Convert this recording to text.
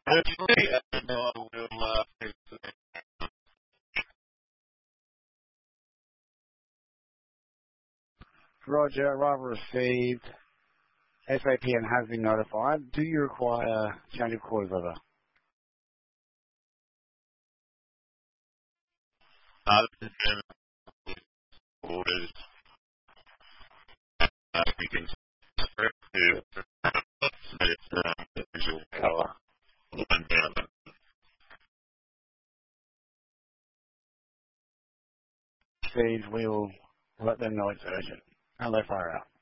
Personally, no, I will, Roger, arrival received. SAPN has been notified. Do you require change of quarters over? orders, we can spread to the visual colour. One down. Steve, we will let them know it's urgent. And they fire out.